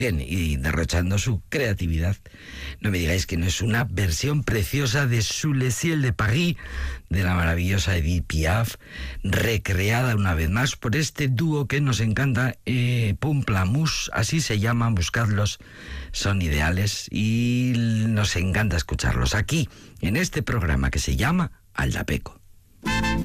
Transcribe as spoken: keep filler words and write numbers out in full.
Bien, y derrochando su creatividad. No me digáis que no es una versión preciosa de Sous le ciel de Paris, de la maravillosa Edith Piaf, recreada una vez más por este dúo que nos encanta, eh, Pomplamoose, así se llaman, buscadlos, son ideales y nos encanta escucharlos aquí, en este programa que se llama Aldapeco.